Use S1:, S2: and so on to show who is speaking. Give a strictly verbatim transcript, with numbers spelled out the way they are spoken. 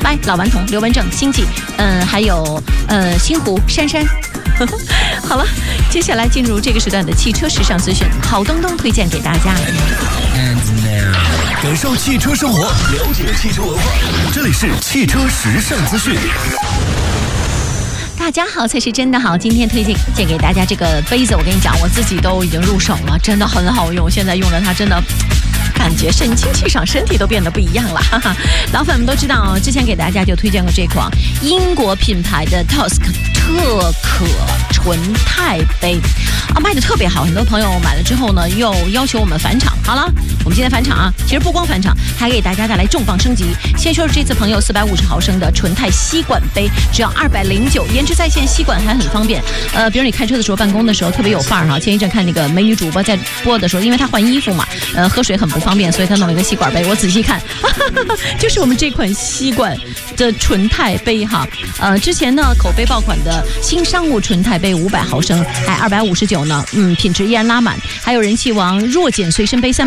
S1: 来，老顽童刘文正、星际，嗯、呃，还有呃星湖、珊珊。好了，接下来进入这个时段的汽车时尚资讯，好东东推荐给大家。
S2: 感受汽车生活，了解汽车文化，这里是汽车时尚资讯。
S1: 大家好才是真的好，今天推荐荐给大家这个杯子，我跟你讲，我自己都已经入手了，真的很好用，现在用了它真的感觉神清气爽，身体都变得不一样了，哈哈。老粉们都知道，之前给大家就推荐过这款英国品牌的 Tosk 特可纯钛杯啊，卖的特别好，很多朋友买了之后呢，又要求我们返厂。好了，我们今天返厂啊，其实不光返厂，还给大家带来重磅升级。先说这次朋友四百五十毫升的纯钛吸管杯，只要二百零九，颜值在线，吸管还很方便。呃，比如你开车的时候、办公的时候特别有范儿哈。前一阵看那个美女主播在播的时候，因为她换衣服嘛，呃，喝水很不方便，所以她弄了一个吸管杯。我仔细看，哈哈哈，就是我们这款吸管的纯钛杯哈。呃，之前呢口碑爆款的新商务纯钛杯五百毫升，还二百五十九呢，嗯，品质依然拉满。还有人气王弱碱随身杯三